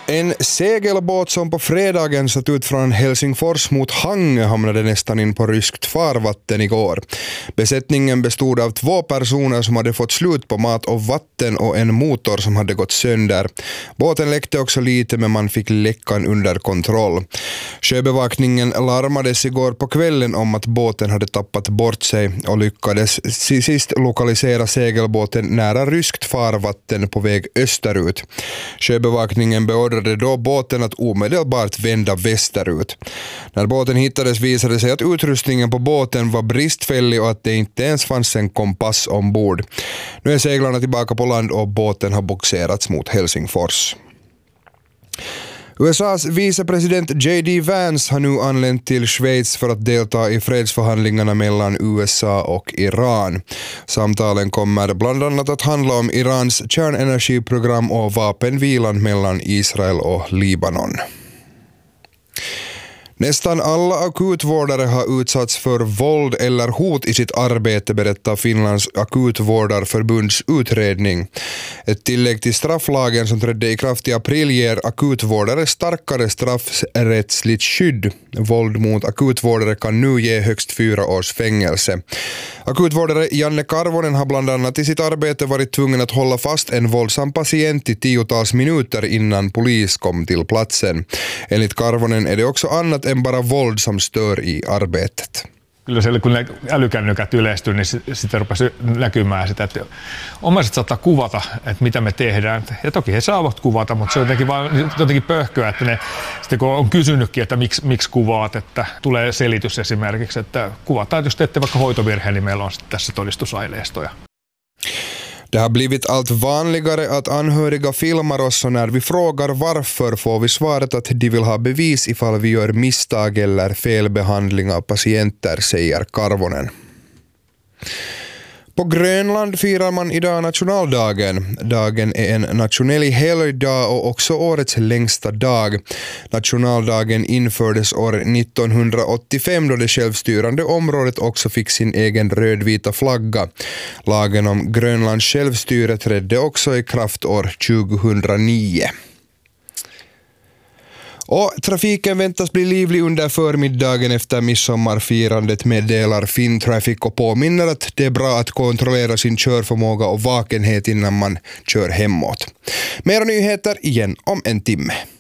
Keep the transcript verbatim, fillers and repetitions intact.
En segelbåt som på fredagen satt ut från Helsingfors mot Hangö hamnade nästan in på ryskt farvatten igår. Besättningen bestod av två personer som hade fått slut på mat och vatten och en motor som hade gått sönder. Båten läckte också lite, men man fick läckan under kontroll. Sjöbevakningen larmades igår på kvällen om att båten hade tappat bort sig och lyckades sist lokalisera segelbåten nära ryskt farvatten på väg österut. Sjöbevakningen beordrade då båten att omedelbart vända västerut. När båten hittades visade det sig att utrustningen på båten var bristfällig och att det inte ens fanns en kompass ombord. Nu är seglarna tillbaka på land och båten har boxerats mot Helsingfors. U S A:s vicepresident J D Vance har nu anlänt till Schweiz för att delta i fredsförhandlingarna mellan U S A och Iran. Samtalen kommer bland annat att handla om Irans kärnenergiprogram och vapenvilan mellan Israel och Libanon. Nästan alla akutvårdare har utsatts för våld eller hot i sitt arbete, berättar Finlands akutvårdarförbunds utredning. Ett tillägg till strafflagen som trädde i kraft i april ger akutvårdare starkare straffrättsligt skydd. Våld mot akutvårdare kan nu ge högst fyra års fängelse. Akutvårdare Janne Karvonen har bland annat i sitt arbete varit tvungen att hålla fast en våldsam patient i tiotals minuter innan polis kom till platsen. Enligt Karvonen är det också annat än bara våld som stör i arbetet. Kyllä siellä, kun ne älykännykät yleistyy, niin sitten rupesi näkymään sitä, että omaiset saattaa kuvata, että mitä me tehdään. Ja toki he saavat kuvata, mutta se on jotenkin, vaan, jotenkin pöhköä, että ne, sitten kun on kysynytkin, että miksi, miksi kuvaat, että tulee selitys esimerkiksi, että kuvataan, että jos teette vaikka hoitovirheen, niin meillä on sitten tässä todistusaineistoja. Det har blivit allt vanligare att anhöriga filmar oss, och när vi frågar varför får vi svaret att de vill ha bevis ifall vi gör misstag eller felbehandling av patienter, säger Karvonen. På Grönland firar man idag nationaldagen. Dagen är en nationell helgdag och också årets längsta dag. Nationaldagen infördes år nittonhundraåttiofem då det självstyrande området också fick sin egen rödvita flagga. Lagen om Grönlands självstyre trädde också i kraft år tjugohundranio. Och trafiken väntas bli livlig under förmiddagen efter midsommarfirandet, meddelar Fintraffic och påminner att det är bra att kontrollera sin körförmåga och vakenhet innan man kör hemåt. Mera nyheter igen om en timme.